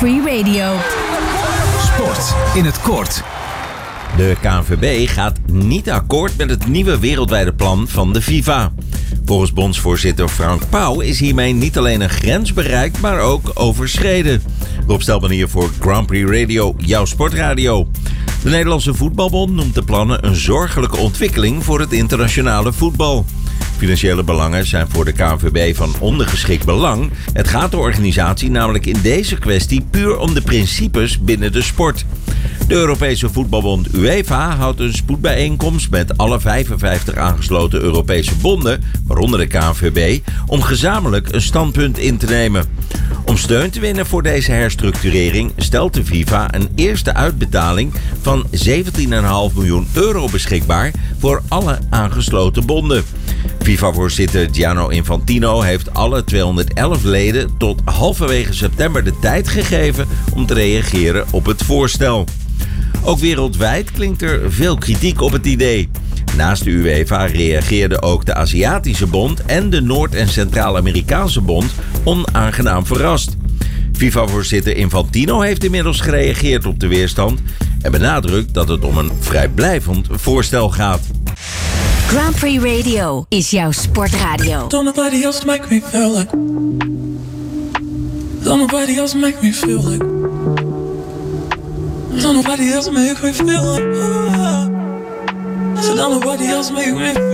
Free Radio. Sport in het kort. De KNVB gaat niet akkoord met het nieuwe wereldwijde plan van de FIFA. Volgens bondsvoorzitter Frank Pauw is hiermee niet alleen een grens bereikt, maar ook overschreden. Rob Stelman hier voor Grand Prix Radio, jouw sportradio. De Nederlandse Voetbalbond noemt de plannen een zorgelijke ontwikkeling voor het internationale voetbal. Financiële belangen zijn voor de KNVB van ondergeschikt belang. Het gaat de organisatie namelijk in deze kwestie puur om de principes binnen de sport. De Europese voetbalbond UEFA houdt een spoedbijeenkomst met alle 55 aangesloten Europese bonden, waaronder de KNVB, om gezamenlijk een standpunt in te nemen. Om steun te winnen voor deze herstructurering stelt de FIFA een eerste uitbetaling van €17,5 miljoen beschikbaar voor alle aangesloten bonden. FIFA-voorzitter Gianni Infantino heeft alle 211 leden tot halverwege september de tijd gegeven om te reageren op het voorstel. Ook wereldwijd klinkt er veel kritiek op het idee. Naast de UEFA reageerden ook de Aziatische Bond en de Noord- en Centraal-Amerikaanse Bond onaangenaam verrast. FIFA-voorzitter Infantino heeft inmiddels gereageerd op de weerstand en benadrukt dat het om een vrijblijvend voorstel gaat. Grand Prix Radio is jouw sportradio. Don't nobody else make me feel like. Don't nobody else make me feel like. Don't nobody else make me feel like. So don't nobody else make me feel